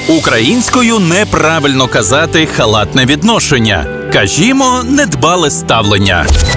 Українською неправильно казати халатне відношення. Кажімо, недбале ставлення.